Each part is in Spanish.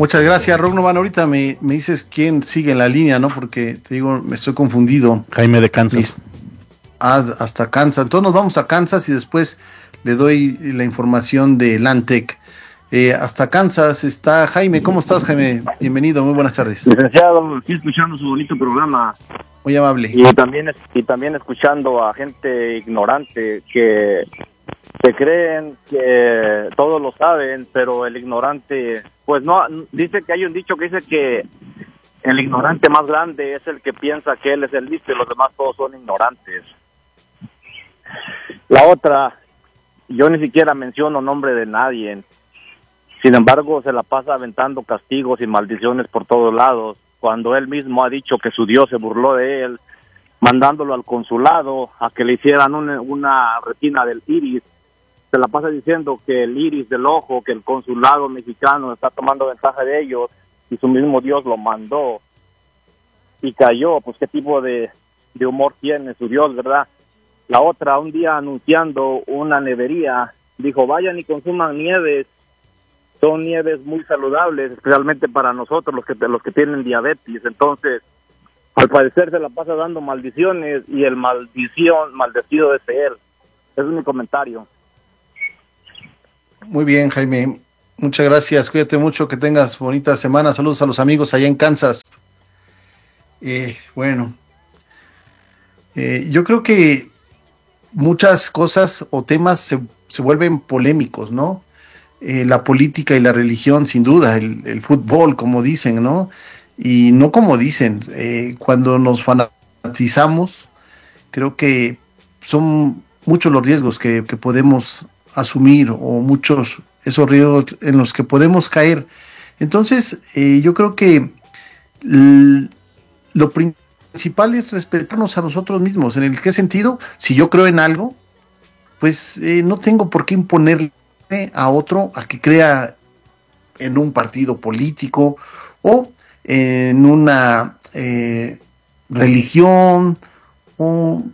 Muchas gracias, Rognovan. Ahorita me dices quién sigue en la línea, ¿no? Porque te digo, me estoy confundido. Jaime de Kansas. Hasta Kansas. Entonces nos vamos a Kansas y después le doy la información de Lantec. Hasta Kansas está Jaime. ¿Cómo estás, Jaime? Bienvenido, muy buenas tardes. Licenciado, estoy escuchando su bonito programa. Muy amable. Y también escuchando a gente ignorante que creen que todos lo saben, pero el ignorante, pues no, dice que hay un dicho que dice que el ignorante más grande es el que piensa que él es el listo y los demás todos son ignorantes. La otra, yo ni siquiera menciono nombre de nadie, sin embargo se la pasa aventando castigos y maldiciones por todos lados, cuando él mismo ha dicho que su Dios se burló de él, mandándolo al consulado a que le hicieran una retina del iris. Se la pasa diciendo que el iris del ojo, que el consulado mexicano está tomando ventaja de ellos y su mismo Dios lo mandó y cayó. Pues qué tipo de humor tiene su Dios, ¿verdad? La otra, un día anunciando una nevería, dijo, vayan y consuman nieves, son nieves muy saludables, especialmente para nosotros los que tienen diabetes. Entonces, al parecer se la pasa dando maldiciones y el maldecido es él. Ese es mi comentario. Muy bien, Jaime. Muchas gracias. Cuídate mucho, que tengas bonita semana. Saludos a los amigos allá en Kansas. Yo creo que muchas cosas o temas se vuelven polémicos, ¿no? La política y la religión, sin duda, el fútbol, como dicen, ¿no? Y no como dicen, cuando nos fanatizamos, creo que son muchos los riesgos que podemos asumir o muchos esos riesgos en los que podemos caer. Entonces, yo creo que lo principal es respetarnos a nosotros mismos. ¿En el qué sentido? Si yo creo en algo, pues no tengo por qué imponerle a otro a que crea en un partido político o en una religión o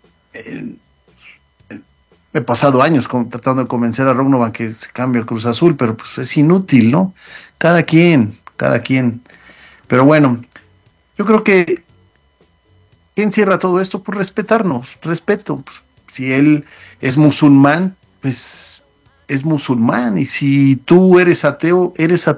he pasado años tratando de convencer a Rognovan que se cambie el Cruz Azul, pero pues es inútil, ¿no? Cada quien. Pero bueno, yo creo que ¿qué encierra todo esto? Pues respetarnos, respeto. Pues, si él es musulmán, pues es musulmán, y si tú eres ateo,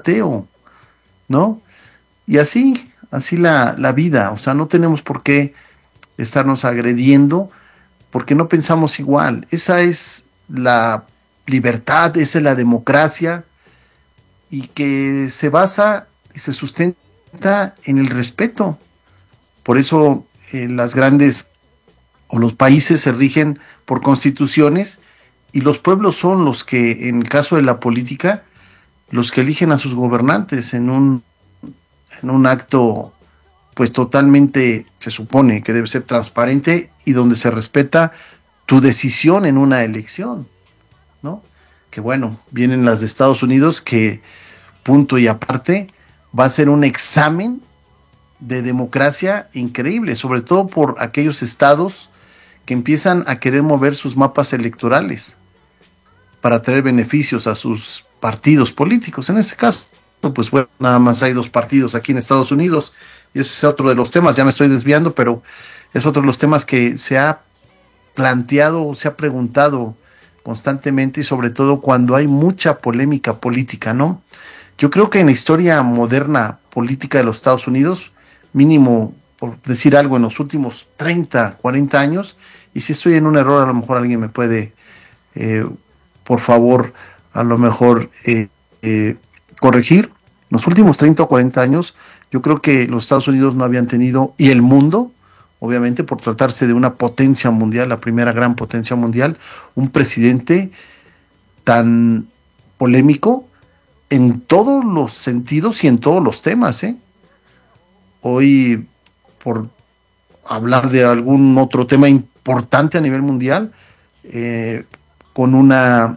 ¿no? Y así la vida, o sea, no tenemos por qué estarnos agrediendo porque no pensamos igual. Esa es la libertad, esa es la democracia, y que se basa y se sustenta en el respeto. Por eso las grandes o los países se rigen por constituciones y los pueblos son los que, en el caso de la política, los que eligen a sus gobernantes en un acto pues totalmente, se supone que debe ser transparente y donde se respeta tu decisión en una elección, ¿no? Que bueno, vienen las de Estados Unidos, que punto y aparte va a ser un examen de democracia increíble, sobre todo por aquellos estados que empiezan a querer mover sus mapas electorales para traer beneficios a sus partidos políticos. En este caso, pues bueno, nada más hay 2 partidos aquí en Estados Unidos, y ese es otro de los temas. Ya me estoy desviando, pero es otro de los temas que se ha planteado, se ha preguntado constantemente, y sobre todo cuando hay mucha polémica política, ¿no? Yo creo que en la historia moderna política de los Estados Unidos, mínimo, por decir algo, en los últimos 30, 40 años, y si estoy en un error, a lo mejor alguien me puede, por favor, a lo mejor corregir. Los últimos 30 o 40 años, yo creo que los Estados Unidos no habían tenido, y el mundo, obviamente por tratarse de una potencia mundial, la primera gran potencia mundial, un presidente tan polémico en todos los sentidos y en todos los temas, ¿eh? Hoy, por hablar de algún otro tema importante a nivel mundial, con una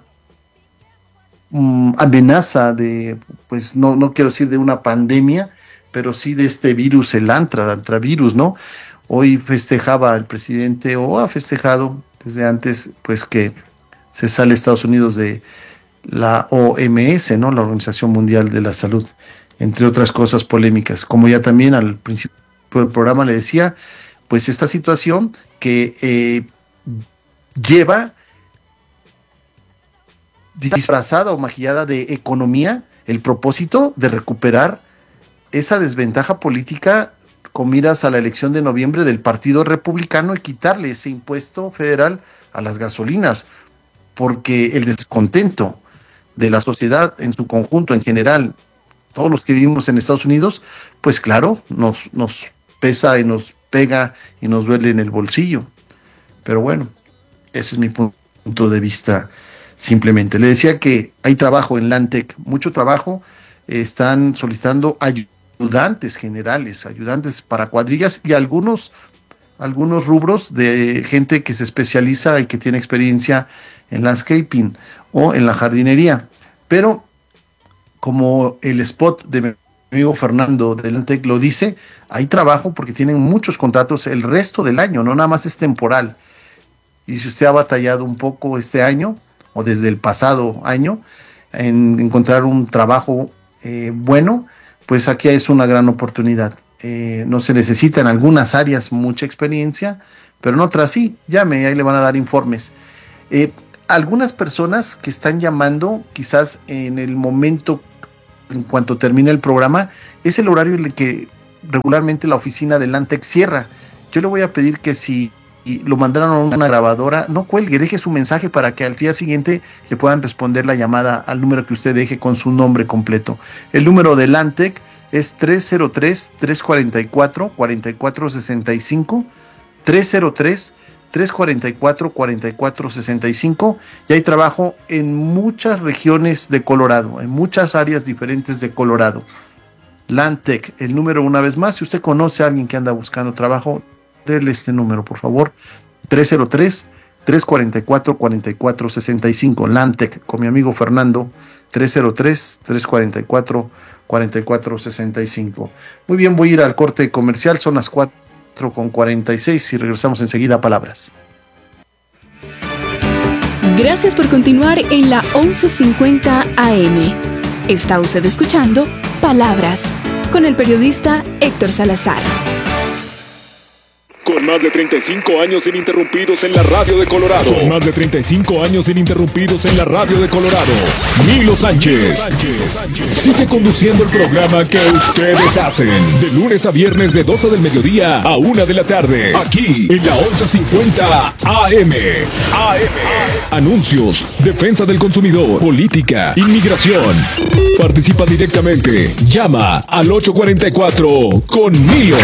amenaza de, pues no quiero decir de una pandemia, pero sí de este virus, el antravirus, ¿no? Hoy festejaba el presidente, o ha festejado desde antes, pues que se sale Estados Unidos de la OMS, ¿no? La Organización Mundial de la Salud. entre otras cosas polémicas. Como ya también al principio del programa le decía, pues esta situación que lleva disfrazada o maquillada de economía el propósito de recuperar esa desventaja política con miras a la elección de noviembre del Partido Republicano y quitarle ese impuesto federal a las gasolinas, porque el descontento de la sociedad en su conjunto, en general, todos los que vivimos en Estados Unidos, pues claro, nos pesa y nos pega y nos duele en el bolsillo. Pero bueno, ese es mi punto de vista simplemente. Le decía que hay trabajo en Lantec, mucho trabajo, están solicitando ayudantes generales, ayudantes para cuadrillas y algunos rubros de gente que se especializa y que tiene experiencia en landscaping o en la jardinería. Pero como el spot de mi amigo Fernando de Lantec lo dice, hay trabajo porque tienen muchos contratos el resto del año, no nada más es temporal. Y si usted ha batallado un poco este año o desde el pasado año en encontrar un trabajo bueno, pues aquí es una gran oportunidad. No se necesita en algunas áreas mucha experiencia, pero en otras sí. Llame, ahí le van a dar informes. Algunas personas que están llamando, quizás en el momento, en cuanto termine el programa, es el horario en el que regularmente la oficina de Lantec cierra. Yo le voy a pedir que si lo mandaron a una grabadora, no cuelgue, deje su mensaje para que al día siguiente le puedan responder la llamada al número que usted deje con su nombre completo. El número de Lantec es 303-344-4465, 303-344-4465, y hay trabajo en muchas regiones de Colorado, en muchas áreas diferentes de Colorado. Lantec, el número una vez más, si usted conoce a alguien que anda buscando trabajo, déle este número, por favor, 303-344-4465, Lantec, con mi amigo Fernando, 303-344-4465. Muy bien, voy a ir al corte comercial, son las 4:46 y regresamos enseguida a Palabras. Gracias por continuar en la 1150 AM. Está usted escuchando Palabras con el periodista Héctor Salazar. Con más de 35 años ininterrumpidos en la radio de Colorado. Con más de 35 años ininterrumpidos en la radio de Colorado. Milo Sánchez sigue conduciendo el programa que ustedes hacen. De lunes a viernes de 12 del mediodía a 1 de la tarde. Aquí en la 1150 AM. Anuncios, defensa del consumidor, política, inmigración. Participa directamente. Llama al 844 con Milo.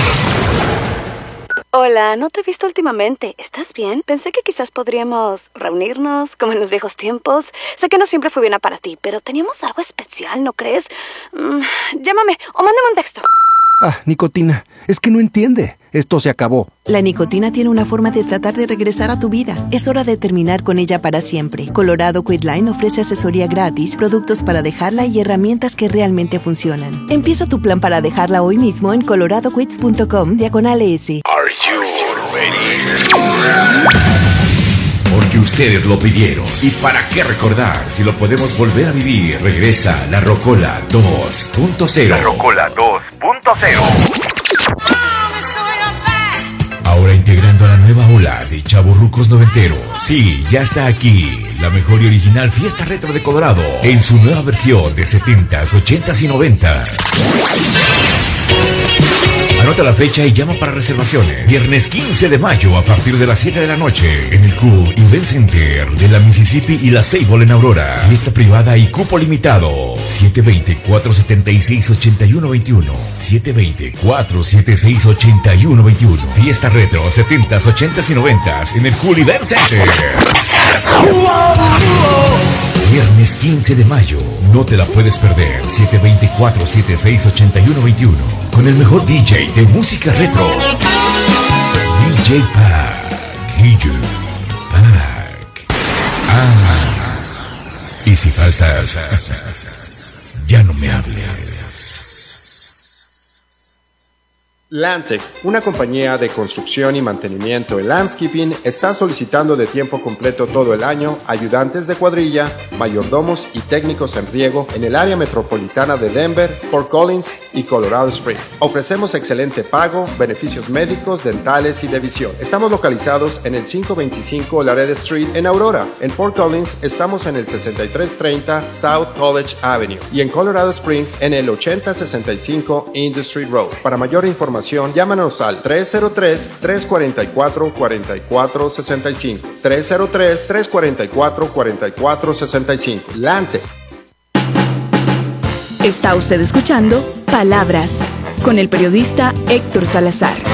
Hola, no te he visto últimamente. ¿Estás bien? Pensé que quizás podríamos reunirnos, como en los viejos tiempos. Sé que no siempre fue bien para ti, pero teníamos algo especial, ¿no crees? Llámame o mándame un texto. Nicotina, es que no entiende. Esto se acabó. La nicotina tiene una forma de tratar de regresar a tu vida. Es hora de terminar con ella para siempre. Colorado Quitline ofrece asesoría gratis, productos para dejarla y herramientas que realmente funcionan. Empieza tu plan para dejarla hoy mismo en coloradoquits.com/ES. Are you ready? Porque ustedes lo pidieron. ¿Y para qué recordar si lo podemos volver a vivir? Regresa la Rocola 2.0. La Rocola 2.0. Ahora integrando a la nueva ola de chavorrucos noventeros. Sí, ya está aquí la mejor y original fiesta retro de Colorado en su nueva versión de 70s, 80s y 90s. Anota la fecha y llama para reservaciones. Viernes 15 de mayo a partir de las 7 de la noche en el Cool Event Center de la Mississippi y la Sable en Aurora. Fiesta privada y cupo limitado. 720-476-8121. 720-476-8121. Fiesta retro 70s, 80s y 90s en el Cool Event Center. Viernes 15 de mayo. No te la puedes perder. 720-476-8121. Con el mejor DJ de música retro. DJ Pack. DJ Pack. Y si faltas, ya no me hables. Lantec, una compañía de construcción y mantenimiento en landscaping, está solicitando de tiempo completo todo el año ayudantes de cuadrilla, mayordomos y técnicos en riego en el área metropolitana de Denver, Fort Collins y Colorado Springs. Ofrecemos excelente pago, beneficios médicos, dentales y de visión. Estamos localizados en el 525 Laredo Street en Aurora. En Fort Collins estamos en el 6330 South College Avenue y en Colorado Springs en el 8065 Industry Road. Para mayor información, llámanos al 303-344-4465. 303-344-4465. Lante. Está usted escuchando Palabras con el periodista Héctor Salazar.